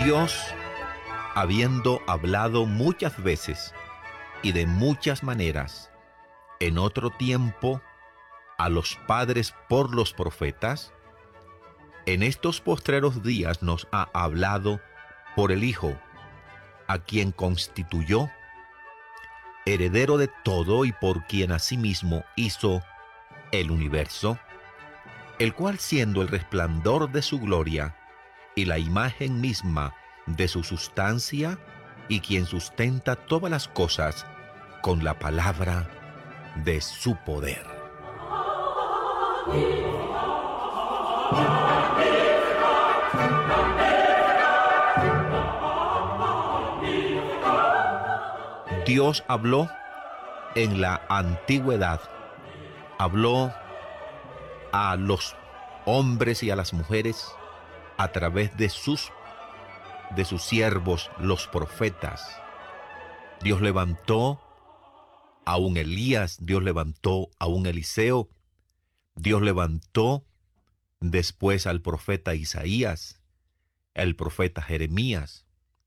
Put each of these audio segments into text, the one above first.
Dios, habiendo hablado muchas veces y de muchas maneras en otro tiempo a los padres por los profetas, en estos postreros días nos ha hablado por el Hijo, a quien constituyó heredero de todo y por quien asimismo hizo el universo, el cual siendo el resplandor de su gloria y la imagen misma de su sustancia, y quien sustenta todas las cosas con la palabra de su poder. Dios habló en la antigüedad, habló a los hombres y a las mujeres a través de sus siervos, los profetas. Dios levantó a un Elías, Dios levantó a un Eliseo, Dios levantó después al profeta Isaías, el profeta Jeremías.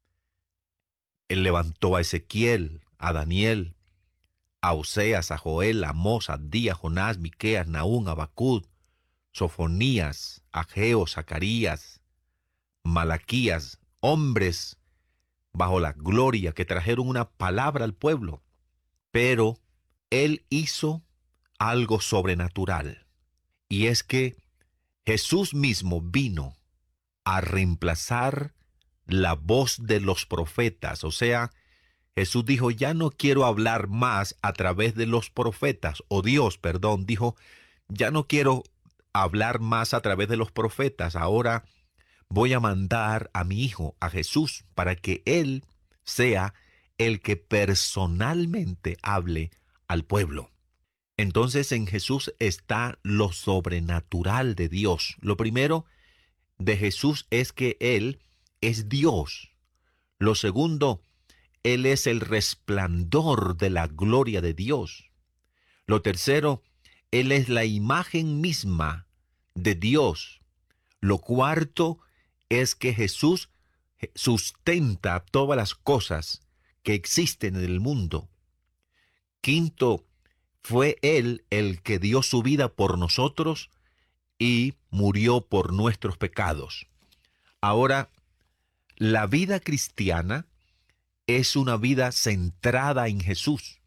Él levantó a Ezequiel, a Daniel, a Oseas, a Joel, a Amós, a Abdías, Jonás, Miqueas, Nahum, Habacuc, Sofonías, Ageo, Zacarías, Malaquías, hombres bajo la gloria que trajeron una palabra al pueblo. Pero Él hizo algo sobrenatural, y es que Jesús mismo vino a reemplazar la voz de los profetas. O sea, Jesús dijo, ya no quiero hablar más a través de los profetas, o Dios, perdón, dijo, ya no quiero hablar más a través de los profetas, ahora voy a mandar a mi Hijo, a Jesús, para que Él sea el que personalmente hable al pueblo. Entonces en Jesús está lo sobrenatural de Dios. Lo primero de Jesús es que Él es Dios. Lo segundo, Él es el resplandor de la gloria de Dios. Lo tercero, Él es la imagen misma de Dios. Lo cuarto es que Jesús sustenta todas las cosas que existen en el mundo. Quinto, fue Él el que dio su vida por nosotros y murió por nuestros pecados. Ahora, la vida cristiana es una vida centrada en Jesús.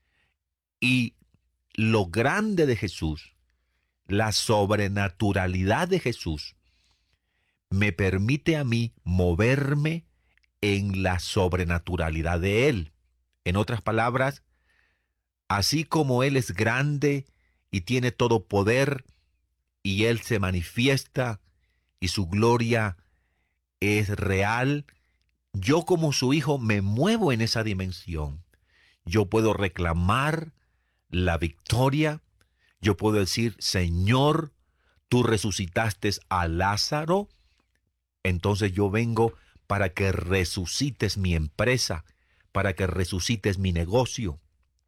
Y lo grande de Jesús, la sobrenaturalidad de Jesús, me permite a mí moverme en la sobrenaturalidad de Él. En otras palabras, así como Él es grande y tiene todo poder, y Él se manifiesta y su gloria es real, yo como su hijo me muevo en esa dimensión. Yo puedo reclamar la victoria. Yo puedo decir, Señor, tú resucitaste a Lázaro, entonces yo vengo para que resucites mi empresa, para que resucites mi negocio.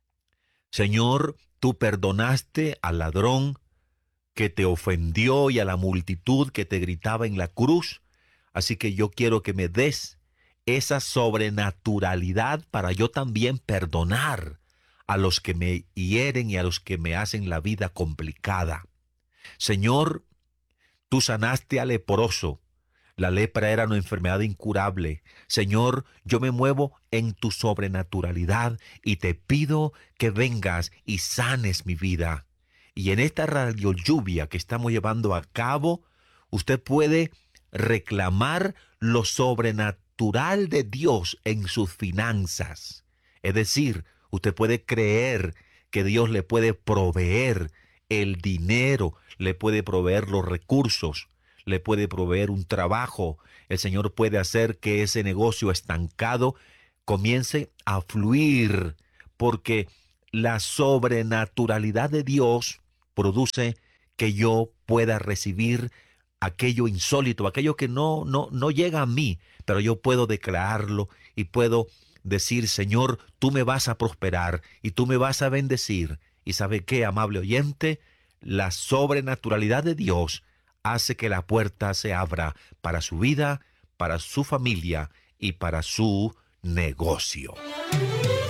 Señor, tú perdonaste al ladrón que te ofendió y a la multitud que te gritaba en la cruz. Así que yo quiero que me des esa sobrenaturalidad para yo también perdonar a los que me hieren y a los que me hacen la vida complicada. Señor, tú sanaste al leproso. La lepra era una enfermedad incurable. Señor, yo me muevo en tu sobrenaturalidad y te pido que vengas y sanes mi vida. Y en esta radio lluvia que estamos llevando a cabo, usted puede reclamar lo sobrenatural de Dios en sus finanzas. Es decir, usted puede creer que Dios le puede proveer el dinero, le puede proveer los recursos, le puede proveer un trabajo. El Señor puede hacer que ese negocio estancado comience a fluir, porque la sobrenaturalidad de Dios produce que yo pueda recibir aquello insólito, aquello que no llega a mí, pero yo puedo declararlo y puedo decir, Señor, tú me vas a prosperar y tú me vas a bendecir. ¿Y sabe qué, amable oyente? La sobrenaturalidad de Dios hace que la puerta se abra para su vida, para su familia y para su negocio.